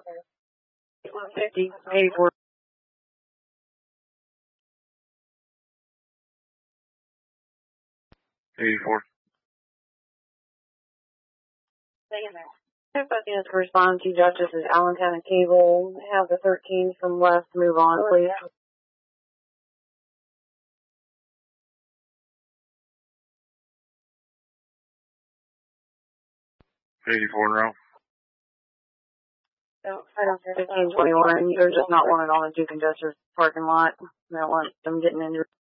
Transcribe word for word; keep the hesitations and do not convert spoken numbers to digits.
one fifty, eighty-four. eighty-four. If I can just respond to Justices Allentown and Cable, have the thirteen from left move on, please. eighty-four in row. No, I don't care. fifteen twenty-one, you're just not wanted on the Duke and Justice parking lot. I don't want them getting injured.